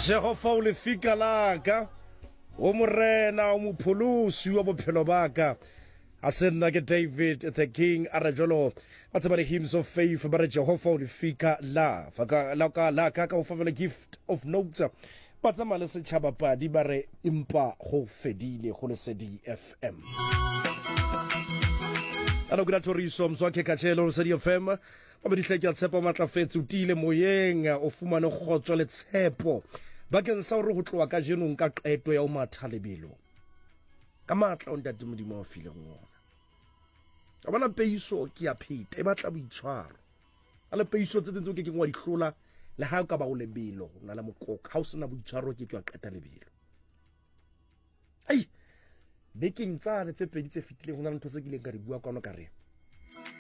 Jehova o le fika laka o morena o mopholosi wa bophelo baka a se nna ke David the King a re jolo ba tseba le hymns of faith ba re Jehova o le fika la ka o fa le gift of notes ba tsama le setšhaba padi ba re impa go fedile go le Sedi FM. Hello, good toriso mswake kachelo le Sedi FM ba be dihleke ya tshepo matlafetse o tile moyeng o fumane kgotso le tshepo bakeng sa hore go tloa ka jenong ka qeto ya o mathalebelo ka matla o ntate modimo wa file ngona a bona peiso ke ya phete e batla boitshwaro a le peiso tse tse ke ngwa dihlola le ha ka ba o lebelo na la mokoka ha o sena boitshwaro ke tswa qeta lebelo ai bekeng tsane tse pedi tse fitileng hona ntho tse ke leng ka di bua ka ona ka re